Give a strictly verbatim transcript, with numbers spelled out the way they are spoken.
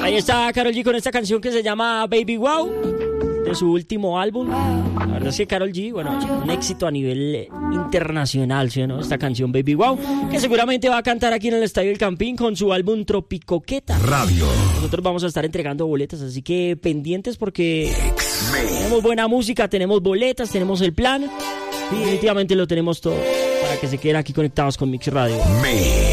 Ahí está Karol G con esta canción que se llama Baby Wow, de su último álbum. La verdad es que Karol G, bueno, un éxito a nivel internacional, ¿sí, no? Esta canción Baby Wow, que seguramente va a cantar aquí en el Estadio El Campín con su álbum Tropicoqueta Radio. Nosotros vamos a estar entregando boletas, así que pendientes porque tenemos buena música, tenemos boletas, tenemos el plan y definitivamente lo tenemos todo para que se queden aquí conectados con Mix Radio. Me.